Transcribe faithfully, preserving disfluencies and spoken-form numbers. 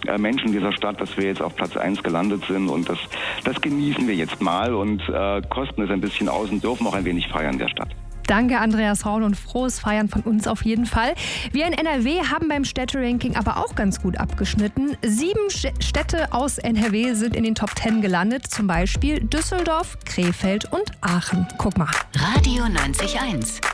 äh, Menschen dieser Stadt, dass wir jetzt auf Platz eins gelandet sind und das, das genießen wir jetzt mal und äh, kosten es ein bisschen aus und dürfen auch ein wenig feiern in der Stadt. Danke, Andreas Raun, und frohes Feiern von uns auf jeden Fall. Wir in N R W haben beim Städteranking aber auch ganz gut abgeschnitten. Sieben Städte aus N R W sind in den Top Ten gelandet, zum Beispiel Düsseldorf, Krefeld und Aachen. Guck mal. Radio neunzig Komma eins